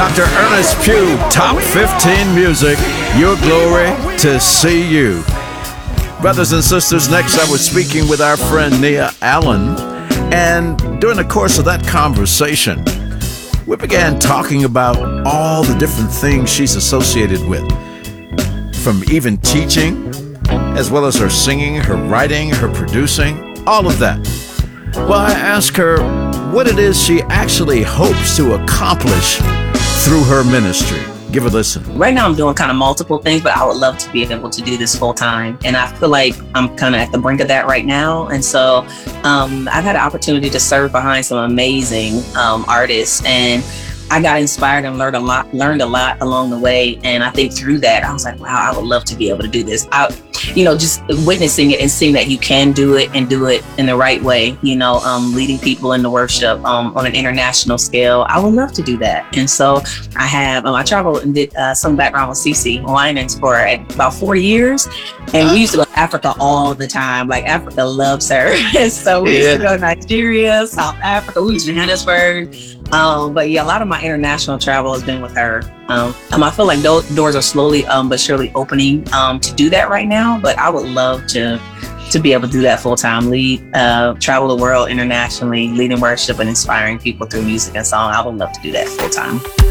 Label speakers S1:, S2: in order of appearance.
S1: Dr. Ernest Pugh, Top 15 Music, Your Glory to See You. Brothers and sisters, next I was speaking with our friend Nia Allen, and during the course of that conversation, we began talking about all the different things she's associated with, from even teaching, as well as her singing, her writing, her producing, all of that. Well, I asked her what it is she actually hopes to accomplish through her ministry. Give a listen.
S2: Right now I'm doing kind of multiple things, but I would love to be able to do this full time. And I feel like I'm kind of at the brink of that right now. And so I've had an opportunity to serve behind some amazing artists, and I got inspired and learned a lot along the way. And I think through that, I was like, wow, I would love to be able to do this. Just witnessing it and seeing that you can do it and do it in the right way, leading people into worship on an international scale. I would love to do that. And so I traveled and did some background with CeCe Winans for about 4 years. And we used to go to Africa all the time. Like, Africa loves her. So we used to go to Nigeria, South Africa, we used to Johannesburg. But yeah, a lot of my international travel has been with her. I feel like those doors are slowly but surely opening to do that right now. But I would love to be able to do that full time, travel the world internationally, leading worship and inspiring people through music and song. I would love to do that full time.